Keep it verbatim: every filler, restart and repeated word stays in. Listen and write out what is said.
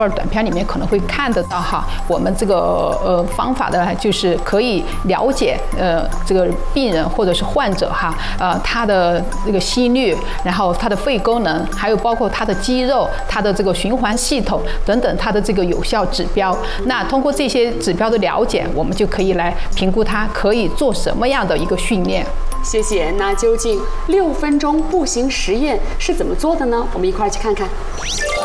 短片里面可能会看得到哈，我们这个呃方法的，就是可以了解呃这个病人或者是患者哈，呃他的这个心率，然后他的肺功能，还有包括他的肌肉、他的这个循环系统等等，他的这个有效指标。那通过这些指标的了解，我们就可以来评估他可以做什么样的一个训练。 谢谢。那究竟六分钟步行实验是怎么做的呢？我们一块儿去看看。